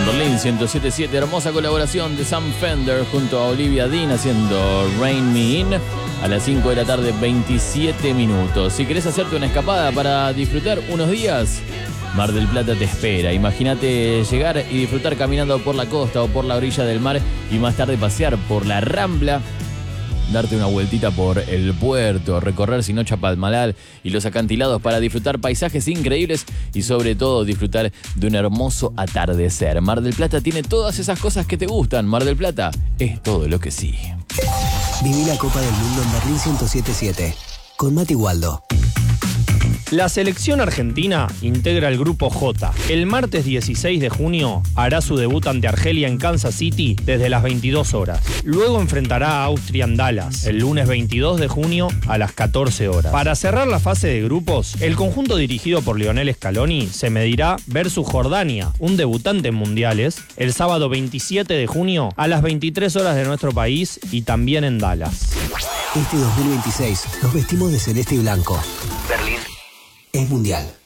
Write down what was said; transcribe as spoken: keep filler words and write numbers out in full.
Berlín ciento siete punto siete, hermosa colaboración de Sam Fender junto a Olivia Dean haciendo Rain Me In a las cinco de la tarde, veintisiete minutos. Si querés hacerte una escapada para disfrutar unos días, Mar del Plata te espera. Imagínate llegar y disfrutar caminando por la costa o por la orilla del mar y más tarde pasear por la Rambla, darte una vueltita por el puerto, recorrer Sino Chapalmalal y los acantilados para disfrutar paisajes increíbles y sobre todo disfrutar de un hermoso atardecer. Mar del Plata tiene todas esas cosas que te gustan. Mar del Plata es todo lo que sí. Viví la Copa del Mundo en Berlín ciento siete punto siete con Mati Waldo. La selección argentina integra el grupo J. El martes dieciséis de junio hará su debut ante Argelia en Kansas City desde las veintidós horas. Luego enfrentará a Austria en Dallas el lunes veintidós de junio a las catorce horas. Para cerrar la fase de grupos, el conjunto dirigido por Lionel Scaloni se medirá versus Jordania, un debutante en mundiales, el sábado veintisiete de junio a las veintitrés horas de nuestro país y también en Dallas. Este dos mil veintiséis nos vestimos de celeste y blanco. Berlín es mundial.